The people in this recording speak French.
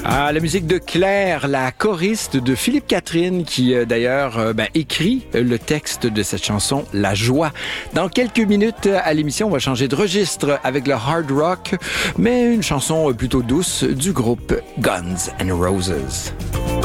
Ah, la musique de Claire, la choriste de Philippe Catherine, qui d'ailleurs écrit le texte de cette chanson, La Joie. Dans quelques minutes à l'émission, on va changer de registre avec le hard rock, mais une chanson plutôt douce du groupe Guns N' Roses.